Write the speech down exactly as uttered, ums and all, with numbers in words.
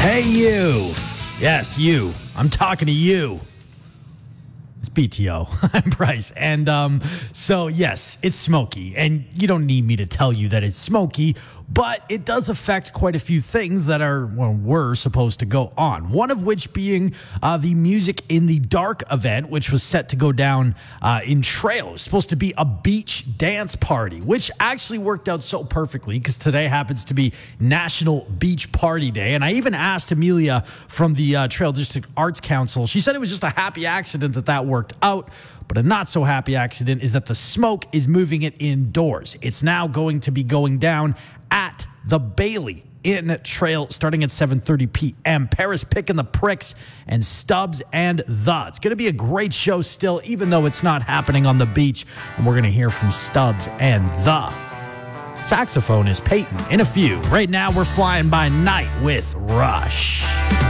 Hey, you. Yes, you. I'm talking to you. It's B T O. I'm Bryce. And um, so, yes, it's smoky. And you don't need me to tell you that it's smoky, but it does affect quite a few things that are, well, were supposed to go on. One of which being uh, the Music in the Dark event, which was set to go down uh, in Trail. It was supposed to be a beach dance party, which actually worked out so perfectly because today happens to be National Beach Party Day. And I even asked Amelia from the uh, Trail District Arts Council. She said it was just a happy accident that that worked out. But a not so happy accident is that the smoke is moving it indoors. It's now going to be going down at the Bailey in Trail starting at seven thirty p.m. Paris picking the pricks and Stubbs and the. It's going to be a great show still, even though it's not happening on the beach. And we're going to hear from Stubbs and the. Saxophone is Peyton in a few. Right now, we're flying by night with Rush.